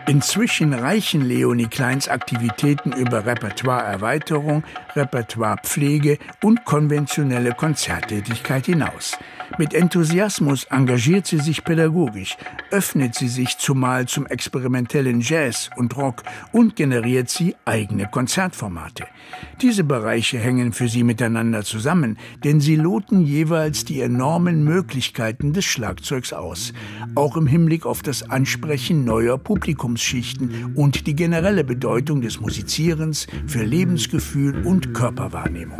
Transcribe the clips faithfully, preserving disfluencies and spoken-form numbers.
Inzwischen reichen Leonie Kleins Aktivitäten über Repertoireerweiterung, Repertoirepflege und konventionelle Konzerttätigkeit hinaus. Mit Enthusiasmus engagiert sie sich pädagogisch, öffnet sie sich zumal zum experimentellen Jazz und Rock und generiert sie eigene Konzertformate. Diese Bereiche hängen für sie miteinander zusammen, denn sie loten jeweils die enormen Möglichkeiten des Schlagzeugs aus, auch im Hinblick auf das Ansprechen neuer Publikumsschichten und die generelle Bedeutung des Musizierens für Lebensgefühl und Körperwahrnehmung.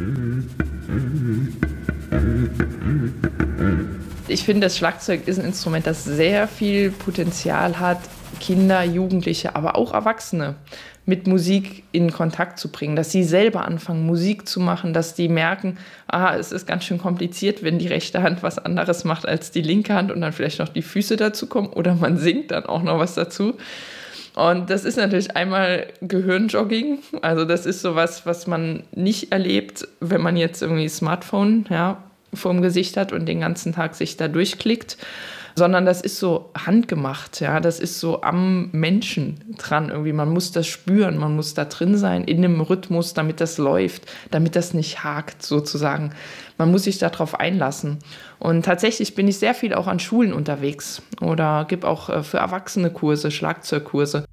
Ich finde, das Schlagzeug ist ein Instrument, das sehr viel Potenzial hat, Kinder, Jugendliche, aber auch Erwachsene mit Musik in Kontakt zu bringen, dass sie selber anfangen, Musik zu machen, dass die merken, aha, es ist ganz schön kompliziert, wenn die rechte Hand was anderes macht als die linke Hand und dann vielleicht noch die Füße dazu kommen oder man singt dann auch noch was dazu. Und das ist natürlich einmal Gehirnjogging, also das ist sowas, was man nicht erlebt, wenn man jetzt irgendwie Smartphone, ja, vorm Gesicht hat und den ganzen Tag sich da durchklickt, sondern das ist so handgemacht, ja, das ist so am Menschen dran irgendwie. Man muss das spüren, man muss da drin sein, in dem Rhythmus, damit das läuft, damit das nicht hakt sozusagen. Man muss sich darauf einlassen. Und tatsächlich bin ich sehr viel auch an Schulen unterwegs oder gebe auch für Erwachsene Kurse, Schlagzeugkurse.